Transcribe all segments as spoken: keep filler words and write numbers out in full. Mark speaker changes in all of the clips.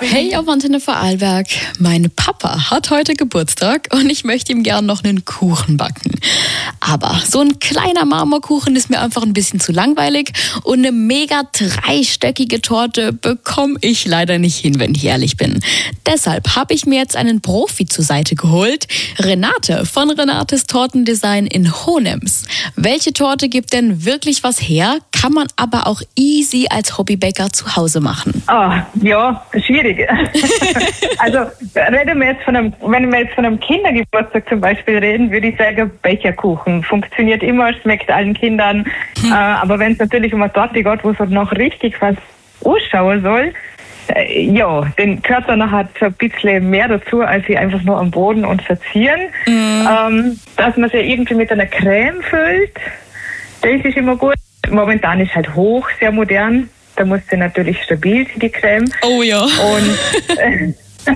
Speaker 1: Hey, auf Antenne Vorarlberg. Mein Papa hat heute Geburtstag und ich möchte ihm gern noch einen Kuchen backen. Aber so ein kleiner Marmorkuchen ist mir einfach ein bisschen zu langweilig und eine mega dreistöckige Torte bekomme ich leider nicht hin, wenn ich ehrlich bin. Deshalb habe ich mir jetzt einen Profi zur Seite geholt, Renate von Renates Tortendesign in Hohenems. Welche Torte gibt denn wirklich was her, kann man aber auch easy als Hobbybäcker zu Hause machen?
Speaker 2: Ah, ja, schwierig. Also reden wir jetzt von einem, wenn wir jetzt von einem Kindergeburtstag zum Beispiel reden, würde ich sagen, Becherkuchen. Funktioniert immer, schmeckt allen Kindern. Hm. Äh, aber wenn es natürlich um eine Torte geht, wo es halt noch richtig was ausschauen soll, äh, ja, dann gehört dann nachher ein bisschen mehr dazu, als sie einfach nur am Boden und verzieren. Hm. Ähm, dass man sie irgendwie mit einer Creme füllt, das ist immer gut. Momentan ist halt hoch, sehr modern. Da muss sie natürlich stabil sein, die Creme.
Speaker 1: Oh ja.
Speaker 2: Und äh,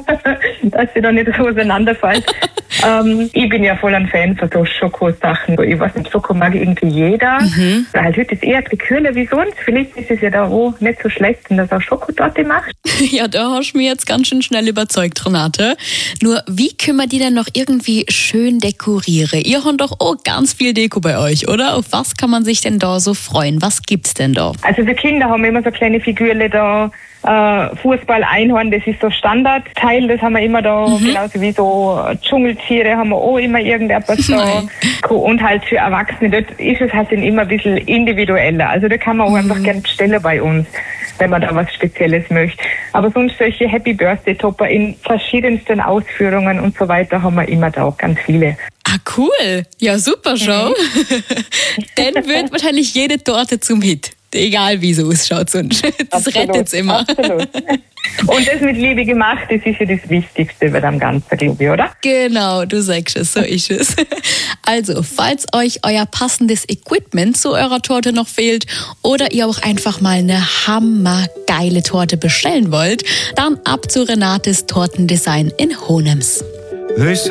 Speaker 2: dass sie da nicht so auseinanderfällt. ähm, ich bin ja voll ein Fan von so Schokosachen. Ich weiß nicht, Schoko mag irgendwie jeder. Mhm. Halt heute ist eher die Kühle wie sonst. Vielleicht ist es ja da auch nicht so schlecht, wenn das auch Schokotorte macht.
Speaker 1: Ja, da hast du mich jetzt ganz schön schnell überzeugt, Renate. Nur, wie können wir die denn noch irgendwie schön dekorieren? Ihr habt doch auch ganz viel Deko bei euch, oder? Auf was kann man sich denn da so freuen? Was gibt's denn da?
Speaker 2: Also für Kinder haben wir immer so kleine Figürle da. Äh, Fußball, Einhorn, das ist so Standardteil, das haben wir immer da, mhm. genauso wie so Dschungeltiere haben wir auch immer irgendetwas da. Und halt für Erwachsene, dort ist es halt dann immer ein bisschen individueller. Also da kann man auch mhm. einfach gerne bestellen bei uns, wenn man da was Spezielles möchte. Aber sonst solche Happy Birthday Topper in verschiedensten Ausführungen und so weiter haben wir immer da auch ganz viele.
Speaker 1: Ah, cool. Ja, super, Show. Mhm. Dann wird wahrscheinlich jede Torte zum Hit. Egal wie so ausschaut, sonst. Das
Speaker 2: Absolut,
Speaker 1: rettet's immer.
Speaker 2: Absolut. Und das mit Liebe gemacht, das ist ja das Wichtigste bei dem Ganzen, glaube ich, oder?
Speaker 1: Genau, du sagst es, so ist es. Also, falls euch euer passendes Equipment zu eurer Torte noch fehlt oder ihr auch einfach mal eine hammergeile Torte bestellen wollt, dann ab zu Renates Tortendesign in Hohenems.